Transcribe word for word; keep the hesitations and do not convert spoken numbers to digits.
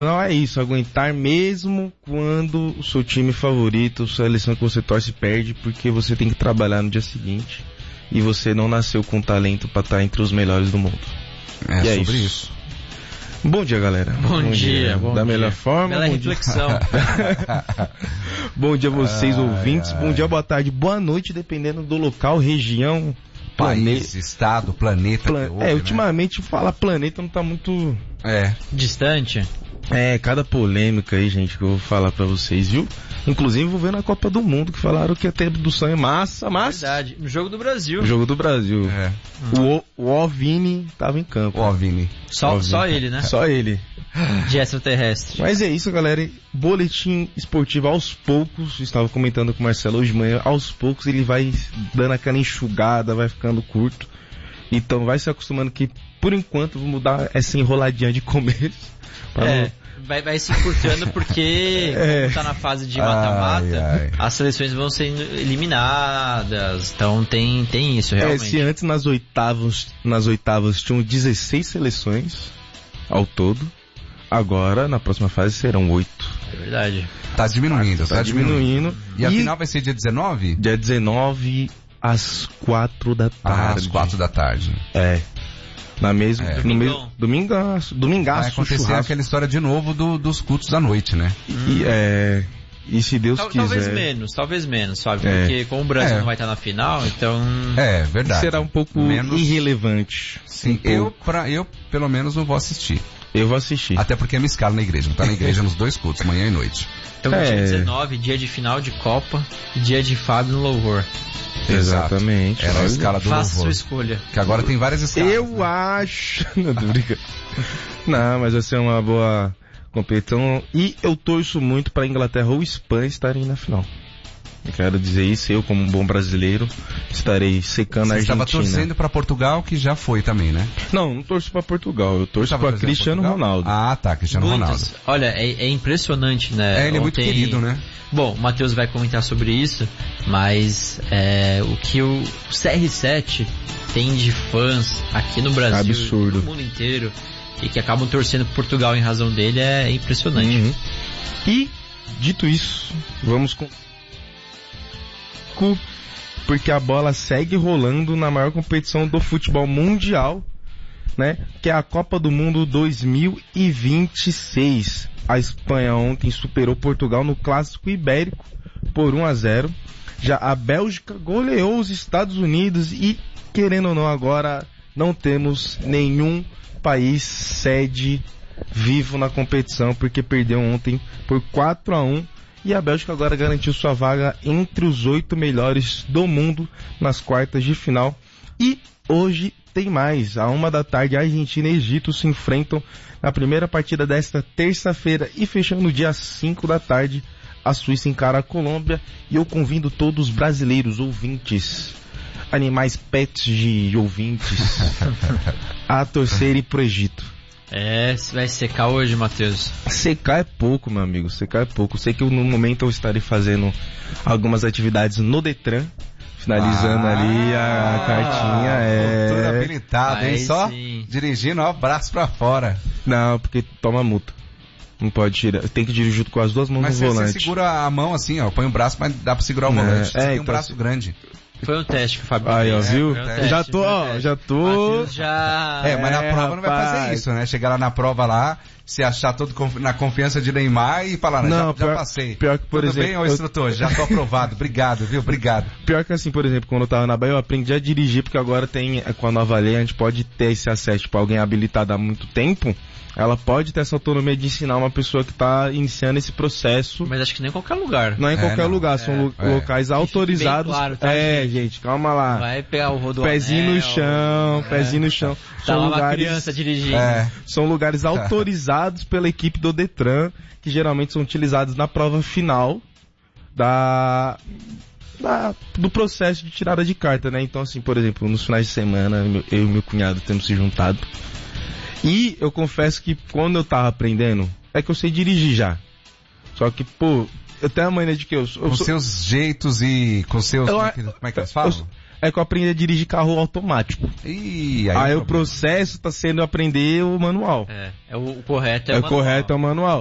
Não é isso, aguentar mesmo quando o seu time favorito, sua seleção que você torce perde, porque você tem que trabalhar no dia seguinte e você não nasceu com talento para estar entre os melhores do mundo. É, e é sobre isso. isso. Bom dia, galera. Bom, bom dia, dia. Bom da dia. melhor forma. Bela bom reflexão. Dia. Bom dia a vocês, ai, ouvintes. Ai. Bom dia, boa tarde, boa noite, dependendo do local, região, país, planeta. estado, planeta. Plan... ouve, é, né? ultimamente falar planeta não tá muito... É. Distante. É, cada polêmica aí, gente, que eu vou falar pra vocês, viu? Inclusive, vou ver na Copa do Mundo, que falaram que a abdução é massa, massa. Verdade, no Jogo do Brasil. No Jogo do Brasil. É. O, o Ovini tava em campo. O Ovini. Só, Ovini. só ele, né? Só ele. De extraterrestre. Mas é isso, galera. Boletim esportivo aos poucos. Estava comentando com o Marcelo hoje de manhã. Aos poucos ele vai dando aquela enxugada, vai ficando curto. Então vai se acostumando que, por enquanto, vamos dar essa enroladinha de começo. É. Não... Vai, vai se encurtando porque é. Como tá na fase de mata-mata, as seleções vão sendo eliminadas, então tem, tem isso realmente. É, se antes nas oitavas, nas oitavas tinham dezesseis seleções ao todo, agora na próxima fase serão oito. É verdade. Tá diminuindo, tá, tá diminuindo. diminuindo. E, e a final vai ser dia dezenove? Dia dezenove às quatro da tarde. Ah, às quatro da tarde. É. Na mesma, é. no mesmo, domingaço, domingaço, vai acontecer churrasco. Aquela história de novo do, dos cultos da noite, né? E, é, e se Deus Tal, quiser... Talvez menos, talvez menos, sabe? É. Porque como o Brasil é. não vai estar na final, então... É, verdade. Será um pouco menos... irrelevante. Sim, um eu, pra, eu pelo menos não vou assistir. Eu vou assistir. Até porque me escala na igreja, não tá na igreja nos dois cultos, manhã e noite. Então é. Dia dezenove, dia de final de Copa, dia de Fábio no louvor. Exatamente. Era a escala do Faça louvor. sua escolha. Que agora tem várias escalas. Eu né? acho... Não, tô brincando. Não, mas vai ser uma boa competição. E eu torço muito pra Inglaterra ou Espanha estarem na final. Eu quero dizer isso, eu como um bom brasileiro estarei secando Você a Argentina. Você estava torcendo pra Portugal, que já foi também, né? Não, não torço pra Portugal, eu torço pra Cristiano Ronaldo. Ah, tá, Cristiano Muitos. Ronaldo. Olha, é, é impressionante, né? É, ele é Ontem... muito querido, né? Bom, o Matheus vai comentar sobre isso, mas é, o que o C R sete tem de fãs aqui no Brasil, absurdo, no mundo inteiro, e que acabam torcendo por Portugal em razão dele, é impressionante. Uhum. E, dito isso, vamos com... porque a bola segue rolando na maior competição do futebol mundial, né? Que é a Copa do Mundo dois mil e vinte e seis. A Espanha ontem superou Portugal no Clássico Ibérico por um a zero. Já a Bélgica goleou os Estados Unidos e, querendo ou não, agora não temos nenhum país sede vivo na competição, porque perdeu ontem por quatro a um. E a Bélgica agora garantiu sua vaga entre os oito melhores do mundo nas quartas de final. E hoje tem mais. À uma da tarde, a Argentina e Egito se enfrentam na primeira partida desta terça-feira. E fechando no dia cinco da tarde, a Suíça encara a Colômbia. E eu convido todos os brasileiros ouvintes, animais pets de ouvintes, a torcerem pro Egito. É, vai secar hoje, Matheus. Secar é pouco, meu amigo, secar é pouco. Sei que no momento eu estarei fazendo algumas atividades no Detran, finalizando ah, ali a, a cartinha. É... Tudo habilitado, hein? Só sim. Dirigindo, ó, braço pra fora. Não, porque toma multa. Não pode tirar, tem que dirigir com as duas mãos mas no você, volante. Você segura a mão assim, ó, põe o braço, mas dá pra segurar o é, volante. Você é, tem um então, braço grande. Foi um teste que o Fábio Aí, ó, fez. viu? É, um teste, já tô, ó, já tô... Já... É, mas na é, prova não vai rapaz. fazer isso, né? Chegar lá na prova lá, se achar todo conf... na confiança de Neymar e falar, não, já, pior, já passei. Pior que, por Tudo exemplo... bem, ô instrutor? Eu... Já tô aprovado. Obrigado, viu? Obrigado. Pior que assim, por exemplo, quando eu tava na Bahia, eu aprendi a dirigir, porque agora tem, com a nova lei, a gente pode ter esse acesso, tipo, alguém habilitado há muito tempo, ela pode ter essa autonomia de ensinar uma pessoa que está iniciando esse processo. Mas acho que nem em qualquer lugar. Não é em é, qualquer não. lugar, é, são é. locais autorizados. Claro, tá, é, gente? gente, calma lá. Vai pegar o rodoanel. Pezinho no chão, é. pezinho no chão. Tá são lá lugares, uma criança dirigindo. É, são lugares autorizados pela equipe do Detran, que geralmente são utilizados na prova final da... Da, do processo de tirada de carta, né? Então, assim, por exemplo, nos finais de semana, eu e meu cunhado temos se juntado. E eu confesso que quando eu tava aprendendo, é que eu sei dirigir já. Só que, pô, eu tenho a mania de que eu... eu com sou... seus jeitos e com seus... Eu, como é que eles falam? é que eu aprendi a dirigir carro automático. Ih, aí aí o processo tá sendo aprender o manual. É, é o, o correto é, é o manual. correto é o manual.